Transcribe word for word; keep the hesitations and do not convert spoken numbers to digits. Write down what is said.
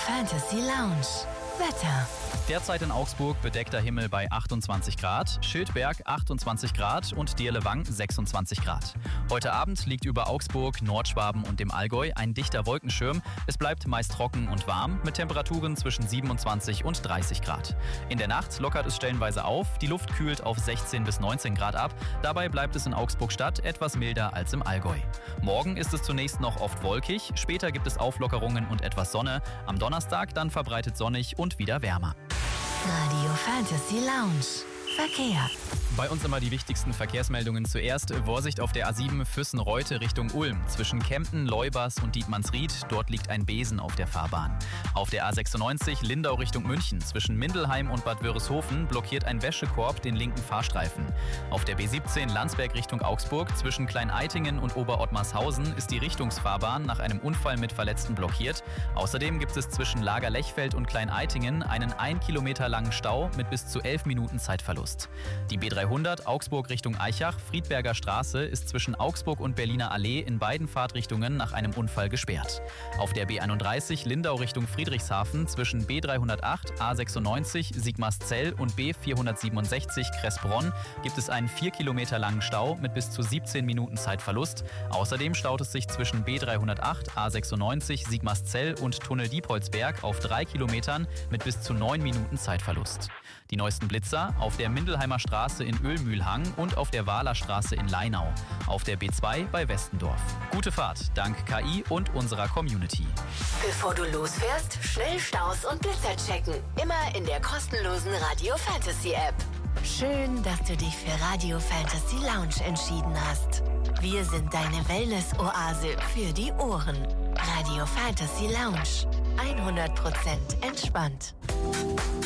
Fantasy Lounge. Wetter. Derzeit in Augsburg bedeckter Himmel bei achtundzwanzig Grad, Schildberg achtundzwanzig Grad und Dirlewang sechsundzwanzig Grad. Heute Abend liegt über Augsburg, Nordschwaben und dem Allgäu ein dichter Wolkenschirm. Es bleibt meist trocken und warm mit Temperaturen zwischen siebenundzwanzig und dreißig Grad. In der Nacht lockert es stellenweise auf, die Luft kühlt auf sechzehn bis neunzehn Grad ab. Dabei bleibt es in Augsburg-Stadt etwas milder als im Allgäu. Morgen ist es zunächst noch oft wolkig, später gibt es Auflockerungen und etwas Sonne. Am Donnerstag dann verbreitet sonnig und wieder wärmer. Radio Fantasy Lounge. Verkehr. Bei uns immer die wichtigsten Verkehrsmeldungen zuerst. Vorsicht auf der A sieben Füssen-Reute Richtung Ulm. Zwischen Kempten, Leubers und Dietmannsried. Dort liegt ein Besen auf der Fahrbahn. Auf der A sechsundneunzig Lindau Richtung München. Zwischen Mindelheim und Bad Wörishofen blockiert ein Wäschekorb den linken Fahrstreifen. Auf der B siebzehn Landsberg Richtung Augsburg. Zwischen Klein-Eitingen und Oberottmarshausen ist die Richtungsfahrbahn nach einem Unfall mit Verletzten blockiert. Außerdem gibt es zwischen Lager-Lechfeld und Klein-Eitingen einen ein Kilometer langen Stau mit bis zu elf Minuten Zeitverlust. Die B dreihundert Augsburg Richtung Aichach, Friedberger Straße, ist zwischen Augsburg und Berliner Allee in beiden Fahrtrichtungen nach einem Unfall gesperrt. Auf der B einunddreißig Lindau Richtung Friedrichshafen zwischen B dreihundertacht, A sechsundneunzig, Sigmarszell und B vierhundertsiebenundsechzig Kressbronn gibt es einen vier Kilometer langen Stau mit bis zu siebzehn Minuten Zeitverlust. Außerdem staut es sich zwischen B dreihundertacht, A sechsundneunzig, Sigmarszell und Tunnel Diepholzberg auf drei Kilometern mit bis zu neun Minuten Zeitverlust. Die neuesten Blitzer auf der Mindelheimer Straße in Ölmühlhang und auf der Wahler Straße in Leinau. Auf der B zwei bei Westendorf. Gute Fahrt, dank K I und unserer Community. Bevor du losfährst, schnell Staus und Blitzer checken. Immer in der kostenlosen Radio Fantasy App. Schön, dass du dich für Radio Fantasy Lounge entschieden hast. Wir sind deine Wellness-Oase für die Ohren. Radio Fantasy Lounge. hundert Prozent entspannt.